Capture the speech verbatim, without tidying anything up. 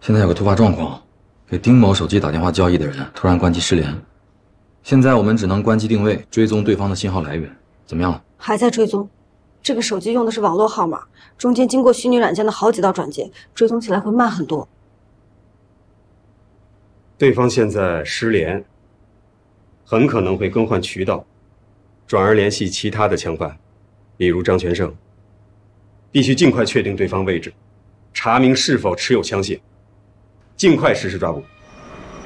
现在有个突发状况，给丁某手机打电话交易的人突然关机失联，现在我们只能关机定位，追踪对方的信号来源。怎么样了？ 还在追踪。这个手机用的是网络号码，中间经过虚拟软件的好几道转接，追踪起来会慢很多。 对方现在失联，很可能会更换渠道，转而联系其他的枪犯，比如张全胜。必须尽快确定对方位置，查明是否持有枪械，尽快实施抓捕。